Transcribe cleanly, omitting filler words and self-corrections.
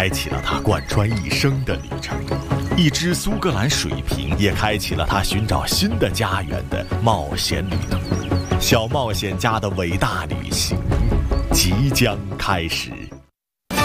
开启了他贯穿一生的旅程。一只苏格兰水瓶也开启了他寻找新的家园的冒险旅途。小冒险家的伟大旅行即将开始。